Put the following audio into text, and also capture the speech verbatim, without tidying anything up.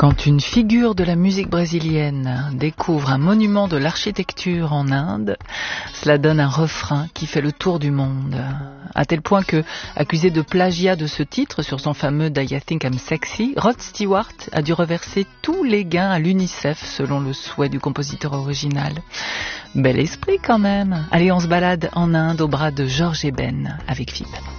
Quand une figure de la musique brésilienne découvre un monument de l'architecture en Inde, cela donne un refrain qui fait le tour du monde. À tel point que, accusé de plagiat de ce titre sur son fameux Do You Think I'm Sexy, Rod Stewart a dû reverser tous les gains à l'UNICEF selon le souhait du compositeur original. Bel esprit quand même. Allez, on se balade en Inde au bras de Georges Eben avec F I B.